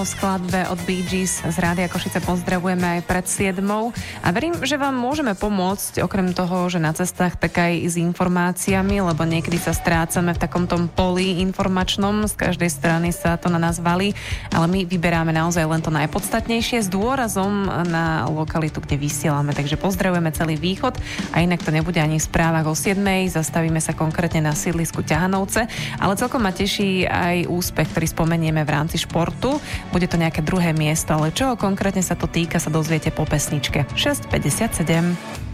skladbe od Bee Gees z Rádia Košice pozdravujeme aj pred 7. A verím, že vám môžeme pomôcť, okrem toho, že na cestách, tak aj s informáciami, lebo niekedy sa strácame v takom tom poli informačnom, z každej strany sa to na nás valí, ale my vyberáme naozaj len to najpodstatnejšie s dôrazom na lokalitu, kde vysielame. Takže pozdravujeme celý východ a inak to nebude ani v správach o 7. Zastavíme sa konkrétne na sídlisku Ťahanovce, ale celkom ma teší aj úspech, ktorý spomenieme v rámci športu. Bude to nejaké druhé miesto, ale čo konkrétne sa to týka, sa dozviete po pesničke 6:57.